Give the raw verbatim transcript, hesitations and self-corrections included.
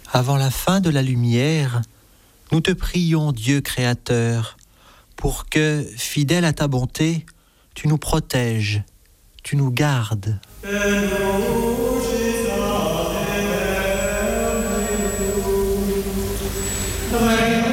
Avant la fin de la lumière, nous te prions, Dieu créateur, pour que, fidèle à ta bonté, tu nous protèges, tu nous gardes.